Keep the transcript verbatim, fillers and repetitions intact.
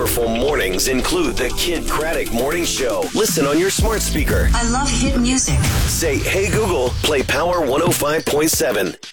powerful mornings include the Kid Craddock Morning Show. Listen on your smart speaker. I love hit music. Say, hey Google, play Power one oh five point seven.